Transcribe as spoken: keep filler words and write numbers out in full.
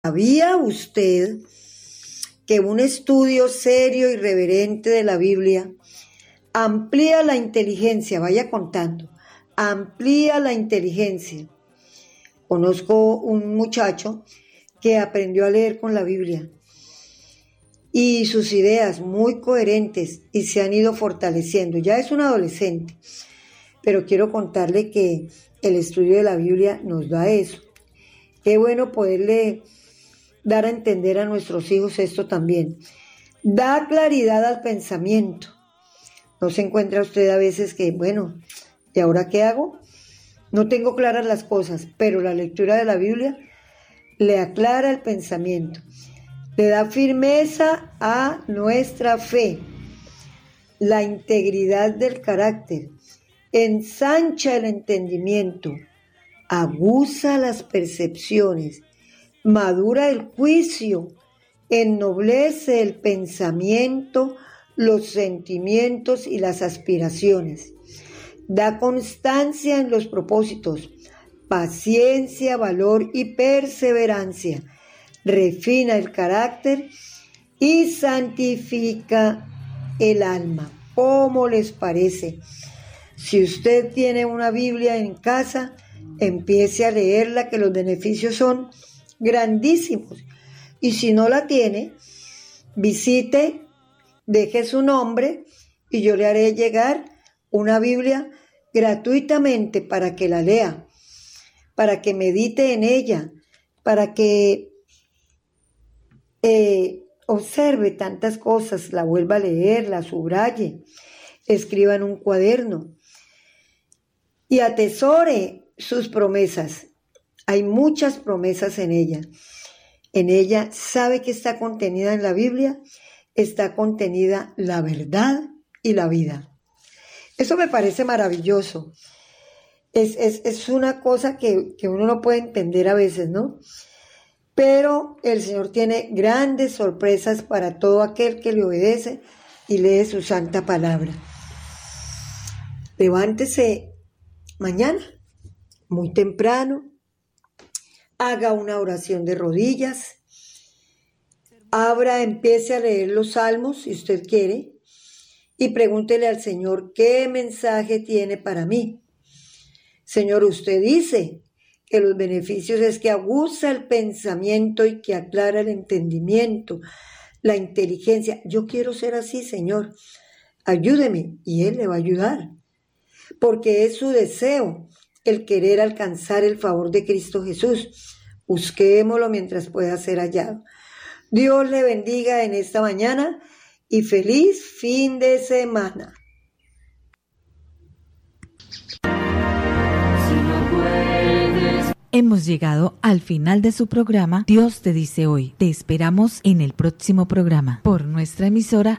¿Sabía usted que un estudio serio y reverente de la Biblia amplía la inteligencia? Vaya contando, amplía la inteligencia. Conozco un muchacho que aprendió a leer con la Biblia y sus ideas muy coherentes y se han ido fortaleciendo. Ya es un adolescente, pero quiero contarle que el estudio de la Biblia nos da eso. Qué bueno poderle dar a entender a nuestros hijos esto también. Da claridad al pensamiento. ¿No se encuentra usted a veces que, bueno, ¿y ahora qué hago? No tengo claras las cosas, pero la lectura de la Biblia le aclara el pensamiento, le da firmeza a nuestra fe, la integridad del carácter, ensancha el entendimiento, aguza las percepciones, madura el juicio, ennoblece el pensamiento, los sentimientos y las aspiraciones. Da constancia en los propósitos, paciencia, valor y perseverancia. Refina el carácter y santifica el alma. ¿Cómo les parece? Si usted tiene una Biblia en casa, empiece a leerla, que los beneficios son grandísimos. Y si no la tiene, visite, deje su nombre y yo le haré llegar una Biblia gratuitamente para que la lea, para que medite en ella, para que eh, observe tantas cosas, la vuelva a leer, la subraye, escriba en un cuaderno y atesore sus promesas. Hay muchas promesas en ella. En ella, ¿sabe que está contenida en la Biblia? Está contenida la verdad y la vida. Eso me parece maravilloso. Es, es, es una cosa que, que uno no puede entender a veces, ¿no? Pero el Señor tiene grandes sorpresas para todo aquel que le obedece y lee su santa palabra. Levántese mañana, muy temprano, haga una oración de rodillas, abra, empiece a leer los salmos si usted quiere y pregúntele al Señor qué mensaje tiene para mí. Señor, usted dice que los beneficios es que aguza el pensamiento y que aclara el entendimiento, la inteligencia. Yo quiero ser así, Señor. Ayúdeme y Él le va a ayudar, porque es su deseo el querer alcanzar el favor de Cristo Jesús. Busquémoslo mientras pueda ser hallado. Dios le bendiga en esta mañana y feliz fin de semana. Hemos llegado al final de su programa Dios te dice hoy. Te esperamos en el próximo programa por nuestra emisora